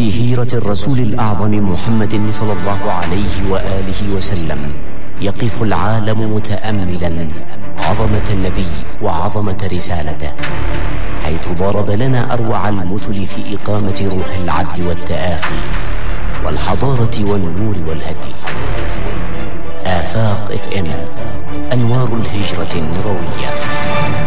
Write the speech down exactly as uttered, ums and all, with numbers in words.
في هيرة الرسول الأعظم محمد صلى الله عليه وآله وسلم يقف العالم متأملا عظمة النبي وعظمة رسالته، حيث ضرب لنا أروع المثل في إقامة روح العدل والتآخي والحضارة والنور والهدي. آفاق اف ام، أنوار الهجرة النبوية.